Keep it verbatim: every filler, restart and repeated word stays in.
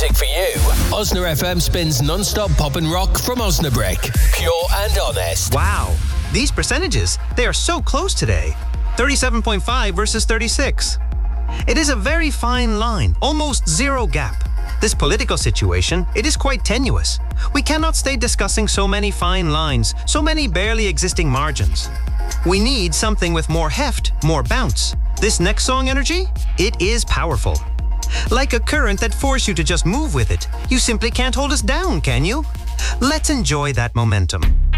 music for you. Osna F M spins non-stop pop and rock from Osnabrück. Pure and honest. Wow, these percentages, they are so close today. thirty-seven point five versus thirty-six. It is a very fine line, almost zero gap. This political situation, it is quite tenuous. We cannot stay discussing so many fine lines, so many barely existing margins. We need something with more heft, more bounce. This next song energy, it is powerful. Like a current that forces you to just move with it. You simply can't hold us down, can you? Let's enjoy that momentum.